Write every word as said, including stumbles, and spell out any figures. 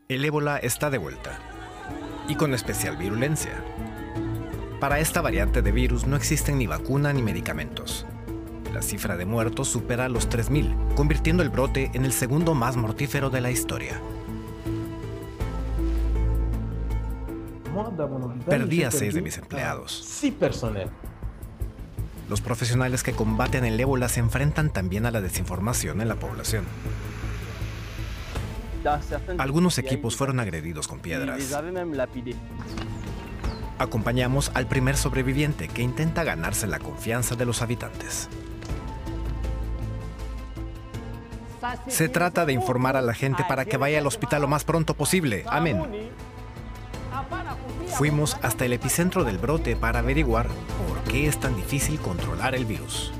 El ébola está de vuelta, y con especial virulencia. Para esta variante de virus no existen ni vacuna ni medicamentos. La cifra de muertos supera los tres mil, convirtiendo el brote en el segundo más mortífero de la historia. Perdí a seis de mis empleados. Los profesionales que combaten el ébola se enfrentan también a la desinformación en la población. Algunos equipos fueron agredidos con piedras. Acompañamos al primer sobreviviente que intenta ganarse la confianza de los habitantes. Se trata de informar a la gente para que vaya al hospital lo más pronto posible. Amén. Fuimos hasta el epicentro del brote para averiguar por qué es tan difícil controlar el virus.